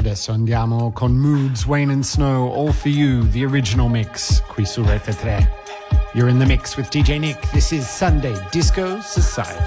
Adesso andiamo con Moods, Wayne and Snow, All For You, the original mix, qui su Rete 3. You're in the mix with DJ Nick. This is Sunday Disco Society.